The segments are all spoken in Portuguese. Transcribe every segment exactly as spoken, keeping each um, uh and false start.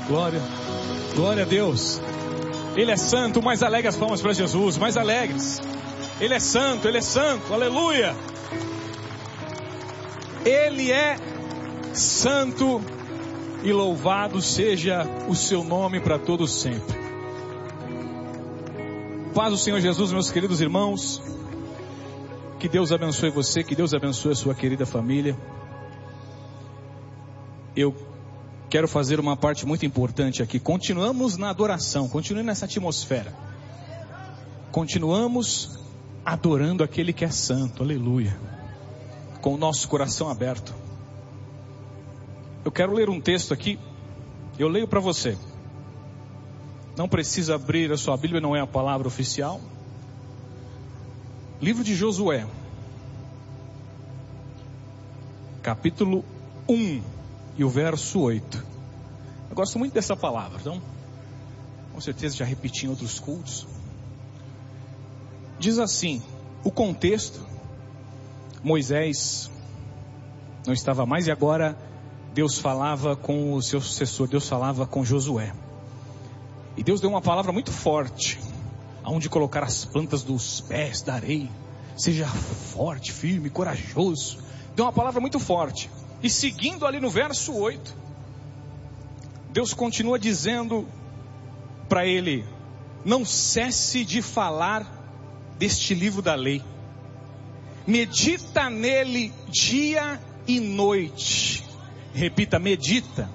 Glória, glória a Deus. Ele é santo, mais alegres as palmas para Jesus, mais alegres. Ele é santo, Ele é santo, aleluia. Ele é santo e louvado seja o seu nome para todos sempre. Paz do Senhor Jesus, meus queridos irmãos. Que Deus abençoe você, que Deus abençoe a sua querida família. Eu quero fazer uma parte muito importante aqui. Continuamos na adoração, continue nessa atmosfera. Continuamos adorando aquele que é santo, aleluia. Com o nosso coração aberto. Eu quero ler um texto aqui. Eu leio para você. Não precisa abrir a sua Bíblia, não é a palavra oficial. Livro de Josué. Capítulo um. E o verso oito. Eu gosto muito dessa palavra, então, com certeza já repeti em outros cultos. Diz assim, o contexto, Moisés não estava mais e agora Deus falava com o seu sucessor, Deus falava com Josué. E Deus deu uma palavra muito forte, aonde colocar as plantas dos pés da areia, seja forte, firme, corajoso. Deu uma palavra muito forte. E seguindo ali no verso oito, Deus continua dizendo para ele: não cesse de falar deste livro da lei, medita nele dia e noite. Repita, medita,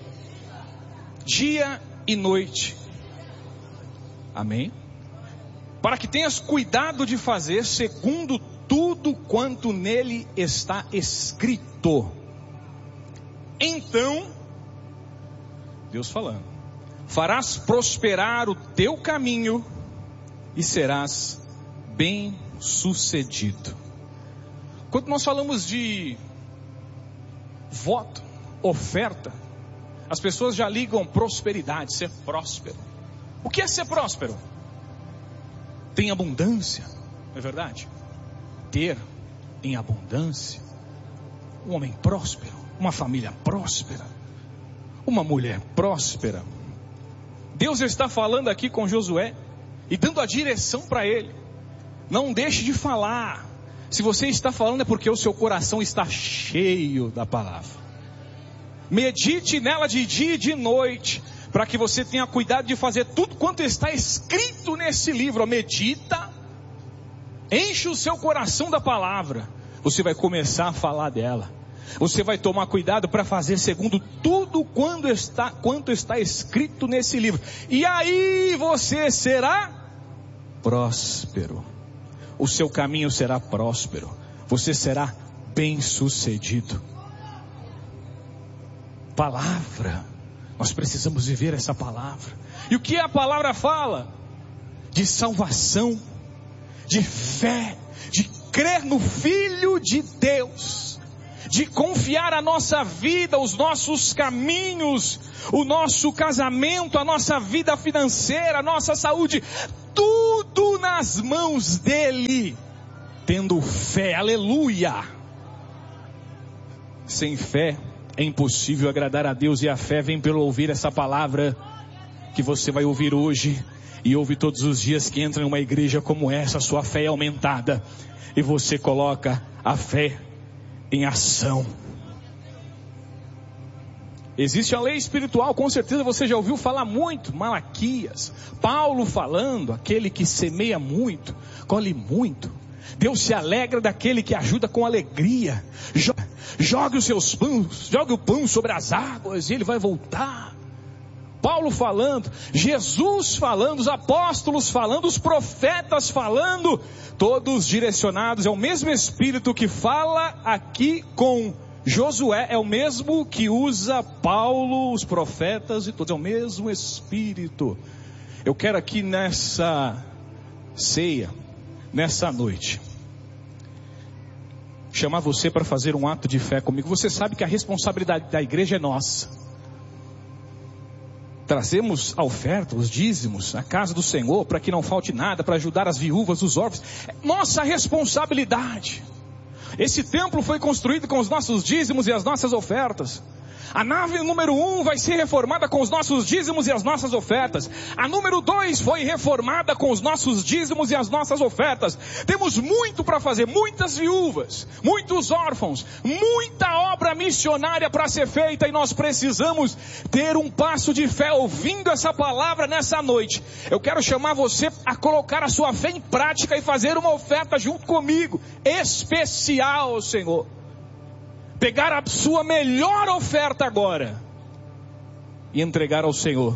dia e noite. Amém? Para que tenhas cuidado de fazer segundo tudo quanto nele está escrito. Então, Deus falando, farás prosperar o teu caminho e serás bem sucedido. Quando nós falamos de voto, oferta, as pessoas já ligam prosperidade, ser próspero. O que é ser próspero? Tem abundância, não é verdade? Ter em abundância, um homem próspero, uma família próspera, uma mulher próspera. Deus está falando aqui com Josué e dando a direção para ele. Não deixe de falar. Se você está falando é porque o seu coração está cheio da palavra. Medite nela de dia e de noite, para que você tenha cuidado de fazer tudo quanto está escrito nesse livro. Medita, enche o seu coração da palavra. Você vai começar a falar dela. Você vai tomar cuidado para fazer segundo tudo quando está, quanto está escrito nesse livro. E aí você será próspero. O seu caminho será próspero. Você será bem sucedido. Palavra. Nós precisamos viver essa palavra. E o que a palavra fala? De salvação, de fé, de crer no Filho de Deus, de confiar a nossa vida, os nossos caminhos, o nosso casamento, a nossa vida financeira, a nossa saúde, tudo nas mãos dele, tendo fé, aleluia. Sem fé é impossível agradar a Deus, e a fé vem pelo ouvir essa palavra que você vai ouvir hoje e ouve todos os dias que entra em uma igreja como essa. Sua fé é aumentada e você coloca a fé em ação. Existe a lei espiritual, com certeza você já ouviu falar muito, Malaquias, Paulo falando, aquele que semeia muito, colhe muito. Deus se alegra daquele que ajuda com alegria. Jogue os seus pães, jogue o pão sobre as águas e ele vai voltar. Paulo falando, Jesus falando, os apóstolos falando, os profetas falando, todos direcionados. É o mesmo Espírito que fala aqui com Josué, é o mesmo que usa Paulo, os profetas e todos, é o mesmo Espírito. Eu quero aqui nessa ceia, nessa noite, chamar você para fazer um ato de fé comigo. Você sabe que a responsabilidade da igreja é nossa. Trazemos a oferta, os dízimos, a casa do Senhor, para que não falte nada, para ajudar as viúvas, os órfãos. É nossa responsabilidade. Esse templo foi construído com os nossos dízimos e as nossas ofertas. A nave número um vai ser reformada com os nossos dízimos e as nossas ofertas. A número dois foi reformada com os nossos dízimos e as nossas ofertas. Temos muito para fazer, muitas viúvas, muitos órfãos, muita obra missionária para ser feita, e nós precisamos ter um passo de fé ouvindo essa palavra nessa noite. Eu quero chamar você a colocar a sua fé em prática e fazer uma oferta junto comigo, especial ao Senhor. Pegar a sua melhor oferta agora e entregar ao Senhor.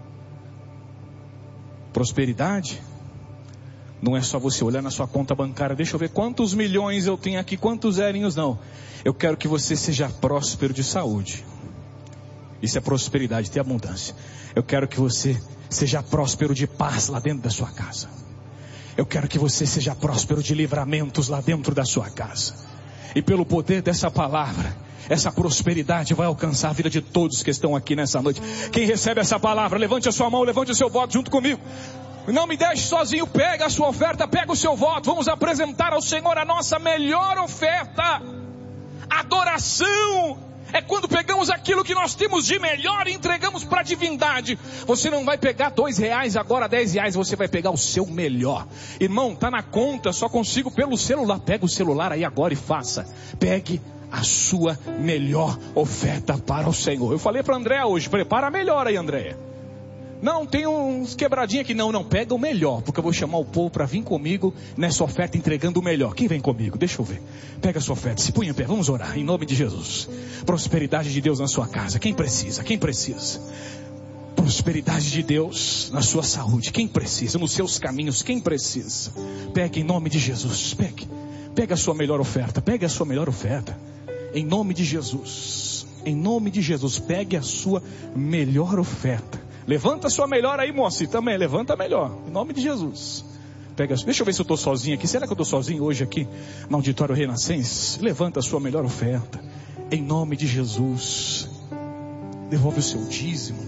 Prosperidade não é só você olhar na sua conta bancária, deixa eu ver quantos milhões eu tenho aqui, quantos zerinhos, não. Eu quero que você seja próspero de saúde. Isso é prosperidade, ter abundância. Eu quero que você seja próspero de paz lá dentro da sua casa. Eu quero que você seja próspero de livramentos lá dentro da sua casa. E pelo poder dessa palavra, essa prosperidade vai alcançar a vida de todos que estão aqui nessa noite. Quem recebe essa palavra, levante a sua mão, levante o seu voto junto comigo. Não me deixe sozinho, pega a sua oferta, pega o seu voto. Vamos apresentar ao Senhor a nossa melhor oferta. Adoração é quando pegamos aquilo que nós temos de melhor e entregamos para a divindade. Você não vai pegar dois reais agora, dez reais, você vai pegar o seu melhor. Irmão, tá na conta, só consigo pelo celular. Pega o celular aí agora e faça. Pegue a sua melhor oferta para o Senhor. Eu falei para a Andréa hoje, prepara melhor aí, Andréa. Não, tem uns quebradinhos aqui. Não, não, pega o melhor, porque eu vou chamar o povo para vir comigo nessa oferta entregando o melhor. Quem vem comigo? Deixa eu ver. Pega a sua oferta, se põe em pé, vamos orar em nome de Jesus. Prosperidade de Deus na sua casa. Quem precisa? Quem precisa? Prosperidade de Deus na sua saúde. Quem precisa? Nos seus caminhos. Quem precisa? Pegue em nome de Jesus. Pegue. Pega a sua melhor oferta. Pegue a sua melhor oferta. Em nome de Jesus. Em nome de Jesus. Pegue a sua melhor oferta. Levanta a sua melhor aí, moça, e também levanta a melhor, em nome de Jesus. Pega, deixa eu ver se eu estou sozinho aqui. Será que eu estou sozinho hoje aqui no Auditório Renascense? Levanta a sua melhor oferta, em nome de Jesus. Devolve o seu dízimo.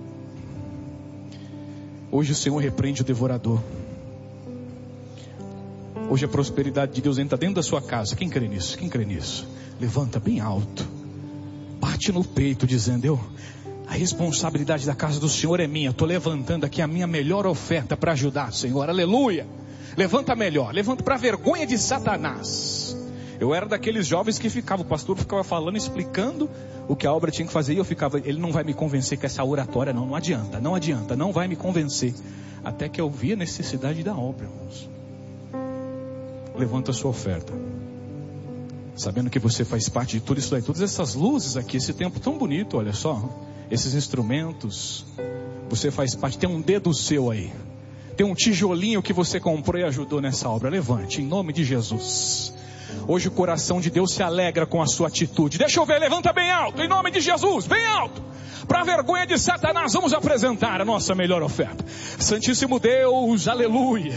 Hoje o Senhor repreende o devorador. Hoje a prosperidade de Deus entra dentro da sua casa. Quem crê nisso? Quem crê nisso? Levanta bem alto, bate no peito dizendo: eu... a responsabilidade da casa do Senhor é minha. Estou levantando aqui a minha melhor oferta para ajudar, Senhor. Aleluia. Levanta melhor. Levanta para a vergonha de Satanás. Eu era daqueles jovens que ficava, o pastor ficava falando, explicando o que a obra tinha que fazer. E eu ficava, ele não vai me convencer com essa oratória não. Não adianta, não adianta, não vai me convencer. Até que eu vi a necessidade da obra, irmãos. Levanta a sua oferta, sabendo que você faz parte de tudo isso aí. Todas essas luzes aqui, esse tempo tão bonito, olha só. Esses instrumentos, você faz parte, tem um dedo seu aí, tem um tijolinho que você comprou e ajudou nessa obra. Levante, em nome de Jesus. Hoje o coração de Deus se alegra com a sua atitude. Deixa eu ver, levanta bem alto, em nome de Jesus, bem alto. Para a vergonha de Satanás, vamos apresentar a nossa melhor oferta. Santíssimo Deus, aleluia.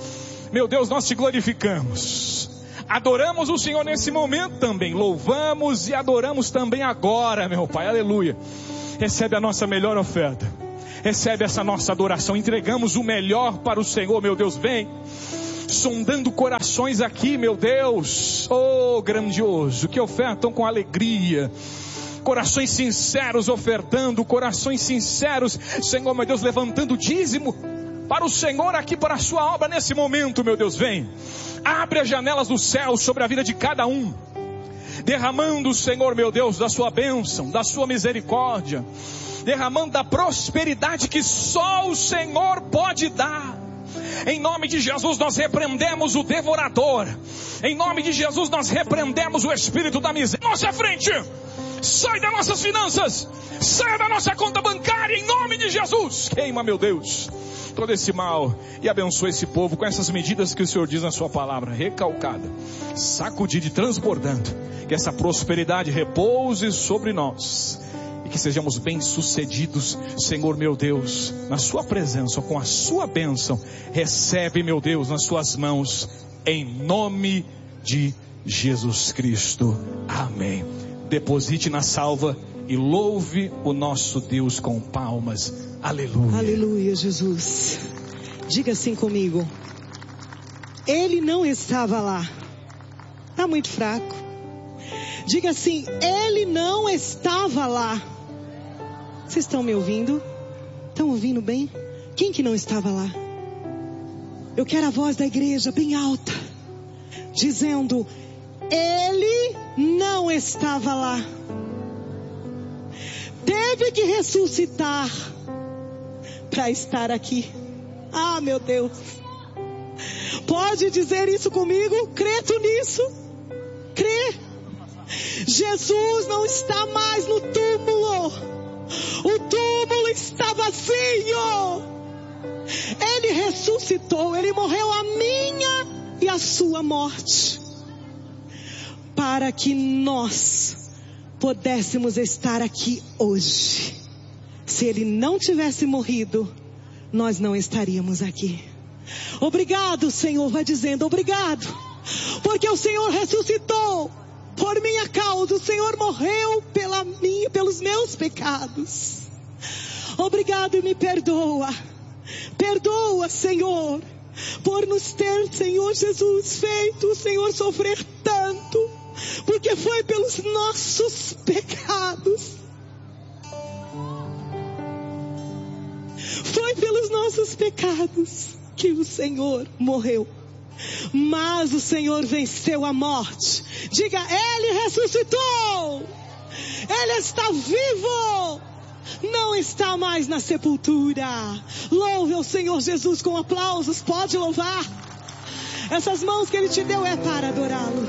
Meu Deus, nós te glorificamos. Adoramos o Senhor nesse momento também. Louvamos e adoramos também agora, meu Pai, aleluia. Recebe a nossa melhor oferta. Recebe essa nossa adoração. Entregamos o melhor para o Senhor, meu Deus. Vem sondando corações aqui, meu Deus. Oh, grandioso, que ofertam com alegria. Corações sinceros ofertando, corações sinceros, Senhor, meu Deus, levantando dízimo para o Senhor aqui, para a sua obra nesse momento, meu Deus. Vem, abre as janelas do céu sobre a vida de cada um, derramando, Senhor, meu Deus, da sua bênção, da sua misericórdia, derramando da prosperidade que só o Senhor pode dar. Em nome de Jesus nós repreendemos o devorador. Em nome de Jesus nós repreendemos o espírito da miséria. Nossa frente, sai das nossas finanças, sai da nossa conta bancária, em nome de Jesus. Queima, meu Deus, todo esse mal e abençoa esse povo com essas medidas que o Senhor diz na sua palavra, recalcada, sacudida e transbordando. Que essa prosperidade repouse sobre nós e que sejamos bem-sucedidos, Senhor, meu Deus, na sua presença, com a sua bênção. Recebe, meu Deus, nas suas mãos, em nome de Jesus Cristo. Amém. Deposite na salva e louve o nosso Deus com palmas. Aleluia. Aleluia, Jesus. Diga assim comigo: ele não estava lá. Está muito fraco. Diga assim: ele não estava lá. Vocês estão me ouvindo? Estão ouvindo bem? Quem que não estava lá? Eu quero a voz da igreja bem alta, dizendo: ele não estava lá. Teve que ressuscitar para estar aqui. Ah, meu Deus. Pode dizer isso comigo? Crê tu nisso? Crê? Jesus não está mais no túmulo. O túmulo está vazio. Ele ressuscitou. Ele morreu a minha e a sua morte, para que nós pudéssemos estar aqui hoje. Se ele não tivesse morrido, nós não estaríamos aqui. Obrigado, Senhor. Vai dizendo: obrigado, porque o Senhor ressuscitou por minha causa. O Senhor morreu pela minha, pelos meus pecados. Obrigado e me perdoa. Perdoa, Senhor, por nos ter, Senhor Jesus, feito o Senhor sofrer tanto, porque foi pelos nossos pecados. Foi pelos nossos pecados que o Senhor morreu. Mas o Senhor venceu a morte. Diga: ele ressuscitou. Ele está vivo. Não está mais na sepultura. Louve ao Senhor Jesus com aplausos. Pode louvar. Essas mãos que ele te deu é para adorá-lo.